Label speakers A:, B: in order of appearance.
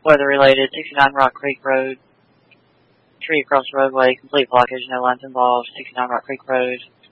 A: Weather related, 69 Rock Creek Road. Tree across the roadway, complete blockage, no lines involved. 69 Rock Creek Road.